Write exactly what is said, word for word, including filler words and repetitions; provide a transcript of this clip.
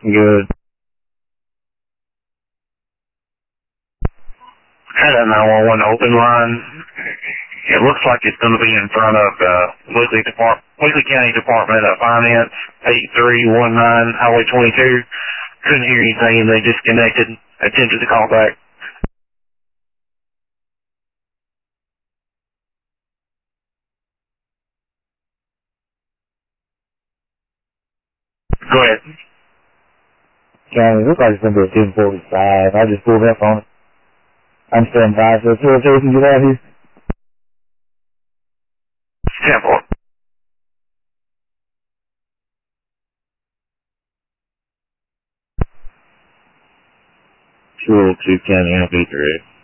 Good. Had a nine one one open line. It looks like it's going to be in front of uh, Weasley Depart Weasley County Department of Finance, eight three one nine Highway twenty-two. Couldn't hear anything and they disconnected. Attempted to call back. Go ahead. County, it looks like it's going to be a ten forty-five. I just pulled up on it. I'm standing by, so it's okay, we can get out here. Temple. two oh two County, N P three.